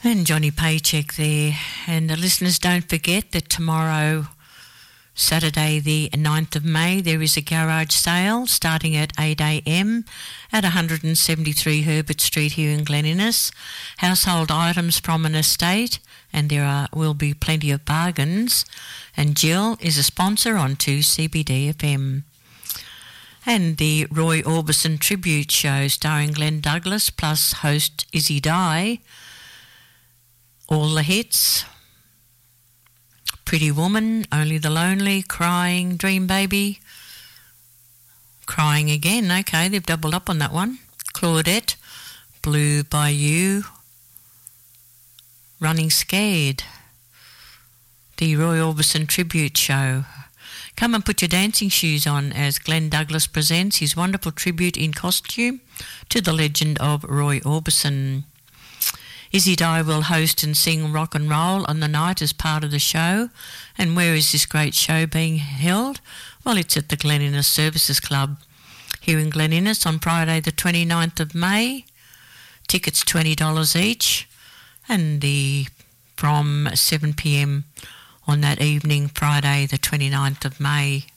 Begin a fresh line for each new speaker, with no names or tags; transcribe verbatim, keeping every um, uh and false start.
And Johnny Paycheck there. And the listeners, don't forget that tomorrow, Saturday the ninth of May, there is a garage sale starting at eight a.m. at one seventy-three Herbert Street here in Glen Innes. Household items from an estate, and there are will be plenty of bargains. And Jill is a sponsor on two C B D F M. And the Roy Orbison Tribute Show starring Glenn Douglas plus host Izzy Dye. All the hits. Pretty Woman, Only the Lonely, Crying, Dream Baby. Crying Again, okay, they've doubled up on that one. Claudette, Blue by You. Running Scared. The Roy Orbison Tribute Show. Come and put your dancing shoes on as Glenn Douglas presents his wonderful tribute in costume to the legend of Roy Orbison. Izzy Dye will host and sing rock and roll on the night as part of the show. And where is this great show being held? Well, it's at the Glen Innes Services Club here in Glen Innes on Friday the twenty-ninth of May. Tickets twenty dollars each, and the from seven p.m. on that evening, Friday the twenty-ninth of May.